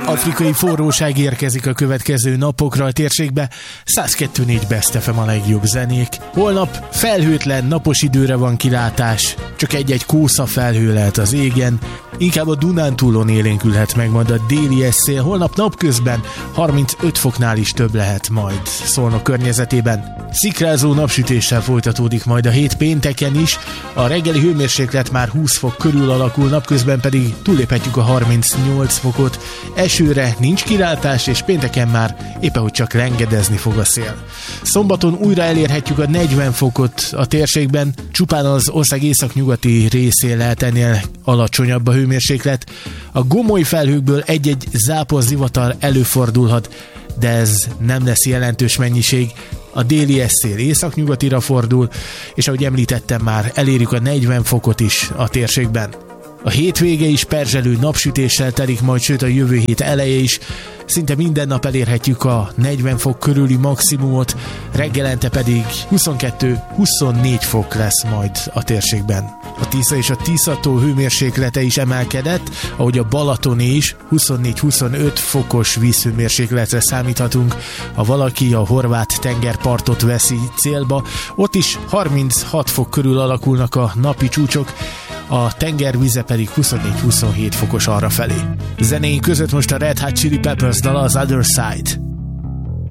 Afrikai forróság érkezik a következő napokra a térségbe, 102.4 Best FM a legjobb zenék. Holnap felhőtlen, napos időre van kilátás, csak egy-egy kósza felhő lehet az égen, inkább a Dunántúlon élénkülhet meg majd a déli szél. Holnap napközben 35 foknál is több lehet majd Szolnok környezetében. Szikrázó napsütéssel folytatódik majd a hét pénteken is, a reggeli hőmérséklet már 20 fok körül alakul, napközben pedig túlléphetjük a 38 fokot. Esőre nincs kilátás, és pénteken már éppen hogy csak rengedezni fog a szél. Szombaton újra elérhetjük a 40 fokot a térségben, csupán az ország északnyugati részén lehet ennél alacsonyabb a hőmérséklet. A gomoly felhőkből egy-egy zápor zivatar előfordulhat, de ez nem lesz jelentős mennyiség. A déli szél északnyugatira fordul, és ahogy említettem már, elérjük a 40 fokot is a térségben. A hétvége is perzselő napsütéssel telik majd, sőt a jövő hét eleje is. Szinte minden nap elérhetjük a 40 fok körüli maximumot, reggelente pedig 22-24 fok lesz majd a térségben. A Tisza és a Tiszató hőmérséklete is emelkedett, ahogy a Balatoné is 24-25 fokos vízhőmérsékletre számíthatunk. Ha valaki a horvát tengerpartot veszi célba, ott is 36 fok körül alakulnak a napi csúcsok, a tengervíze pedig 24-27 fokos arrafelé. Zenéink között most a Red Hot Chili Peppers dala, az Other Side.